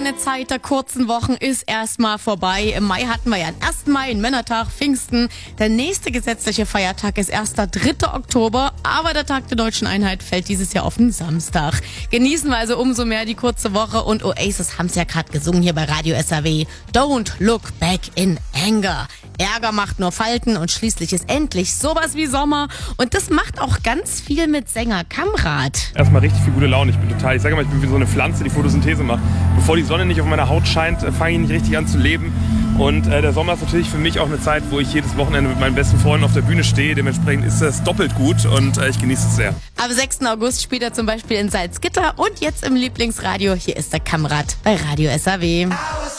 schöne Zeit der kurzen Wochen ist erstmal vorbei. Im Mai hatten wir ja den 1. Mai, einen Männertag, Pfingsten. Der nächste gesetzliche Feiertag ist erst der 3. Oktober, aber der Tag der Deutschen Einheit fällt dieses Jahr auf den Samstag. Genießen wir also umso mehr die kurze Woche und Oasis haben es ja gerade gesungen hier bei Radio SAW. Don't look back in anger. Ärger macht nur Falten und schließlich ist endlich sowas wie Sommer. Und das macht auch ganz viel mit Sänger Kamrat. Erstmal richtig viel gute Laune. Ich sage mal, ich bin wie so eine Pflanze, die Photosynthese macht. Bevor die Sonne nicht auf meiner Haut scheint, fange ich nicht richtig an zu leben. Und der Sommer ist natürlich für mich auch eine Zeit, wo ich jedes Wochenende mit meinen besten Freunden auf der Bühne stehe. Dementsprechend ist das doppelt gut und ich genieße es sehr. Am 6. August spielt er zum Beispiel in Salzgitter und jetzt im Lieblingsradio. Hier ist der Kamrat bei Radio SAW.